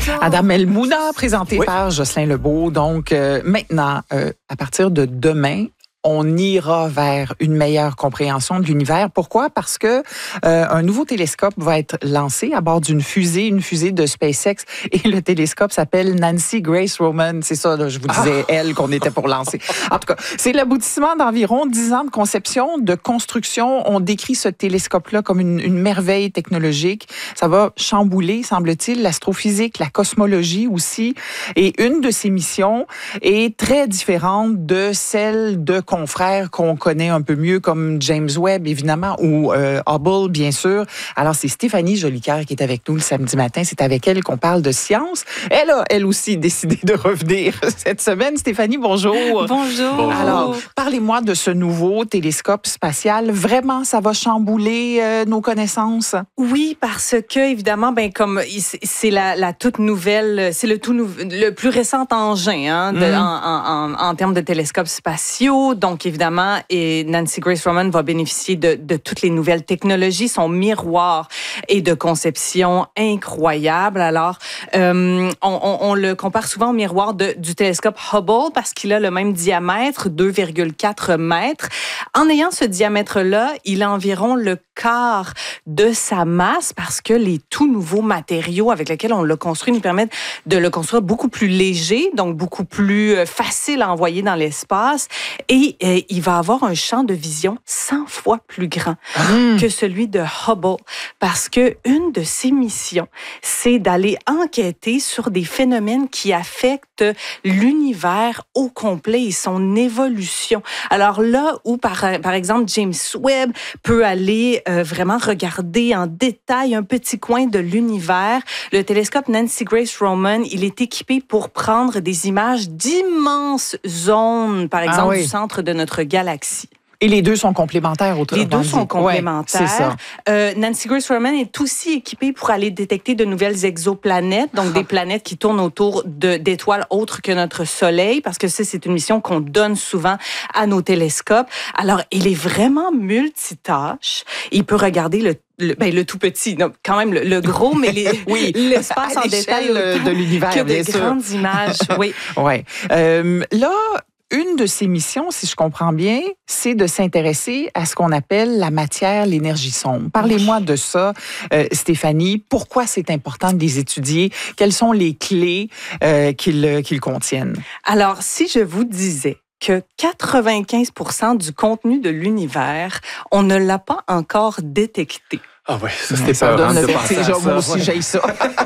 Adam Elmouna, présenté par Jocelyn Lebeau. Donc, maintenant, à partir de demain, on ira vers une meilleure compréhension de l'univers. Pourquoi? Parce que un nouveau télescope va être lancé à bord d'une fusée, une fusée de SpaceX, et le télescope s'appelle Nancy Grace Roman. C'est ça, là, je vous disais, elle, qu'on était pour lancer. En tout cas, c'est l'aboutissement d'environ 10 ans de conception, de construction. On décrit ce télescope-là comme une merveille technologique. Ça va chambouler, semble-t-il, l'astrophysique, la cosmologie aussi. Et une de ses missions est très différente de celle de confrères qu'on connaît un peu mieux, comme James Webb, évidemment, ou Hubble, bien sûr. Alors, c'est Stéphanie Jolicoeur qui est avec nous le samedi matin. C'est avec elle qu'on parle de science. Elle a, elle aussi, décidé de revenir cette semaine. Stéphanie, bonjour. Bonjour. Alors, parlez-moi de ce nouveau télescope spatial. Vraiment, ça va chambouler nos connaissances? Oui, parce que, évidemment, ben, comme c'est la toute nouvelle, c'est le plus récent engin en termes de télescopes spatiaux. Donc, évidemment, et Nancy Grace Roman va bénéficier de toutes les nouvelles technologies. Son miroir est de conception incroyable. Alors, on le compare souvent au miroir du télescope Hubble parce qu'il a le même diamètre, 2,4 mètres. En ayant ce diamètre-là, il a environ le quart de sa masse parce que les tout nouveaux matériaux avec lesquels on l'a construit nous permettent de le construire beaucoup plus léger, donc beaucoup plus facile à envoyer dans l'espace. Et il va avoir un champ de vision 100 fois plus grand que celui de Hubble parce que une de ses missions, c'est d'aller enquêter sur des phénomènes qui affectent l'univers au complet et son évolution. Alors là où, par exemple, James Webb peut aller vraiment regarder en détail un petit coin de l'univers, le télescope Nancy Grace Roman, il est équipé pour prendre des images d'immenses zones, par exemple, du centre de notre galaxie. Et les deux sont complémentaires, autrement dit. Les deux sont complémentaires. Ouais, c'est ça. Nancy Grace Roman est aussi équipée pour aller détecter de nouvelles exoplanètes, donc des planètes qui tournent autour d'étoiles autres que notre Soleil, parce que ça, c'est une mission qu'on donne souvent à nos télescopes. Alors, il est vraiment multitâche. Il peut regarder le tout petit, non, quand même le gros, mais l'espace en détail de l'univers, que de grandes images. Oui. Ouais. Là, une de ses missions, si je comprends bien, c'est de s'intéresser à ce qu'on appelle la matière, l'énergie sombre. Parlez-moi de ça, Stéphanie. Pourquoi c'est important de les étudier? Quelles sont les clés qu'ils contiennent? Alors, si je vous disais que 95% du contenu de l'univers, on ne l'a pas encore détecté. Ah oui, ça c'était pas donne le vertige. Moi aussi, j'ai ça.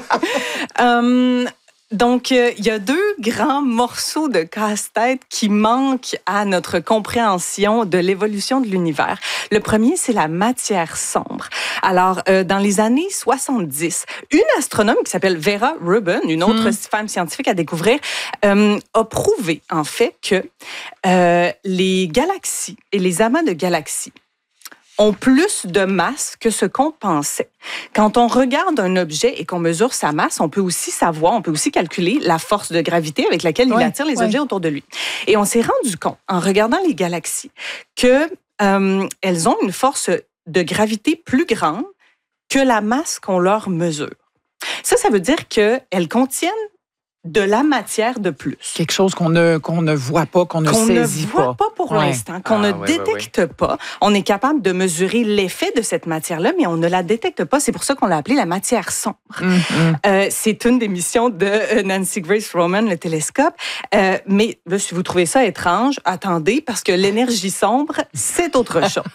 Donc, il y a deux grands morceaux de casse-tête qui manquent à notre compréhension de l'évolution de l'univers. Le premier, c'est la matière sombre. Alors, dans les années 70, une astronome qui s'appelle Vera Rubin, une autre femme scientifique à découvrir, a prouvé, en fait, que les galaxies et les amas de galaxies ont plus de masse que ce qu'on pensait. Quand on regarde un objet et qu'on mesure sa masse, on peut aussi calculer la force de gravité avec laquelle il attire les objets autour de lui. Et on s'est rendu compte, en regardant les galaxies, que elles ont une force de gravité plus grande que la masse qu'on leur mesure. Ça veut dire qu'elles contiennent de la matière de plus. Quelque chose qu'on ne voit pas, qu'on ne saisit pas. Qu'on ne voit pas pour l'instant, qu'on ne détecte pas. On est capable de mesurer l'effet de cette matière-là, mais on ne la détecte pas. C'est pour ça qu'on l'a appelée la matière sombre. C'est une des missions de Nancy Grace Roman, le télescope. Mais si vous trouvez ça étrange, attendez, parce que l'énergie sombre, c'est autre chose.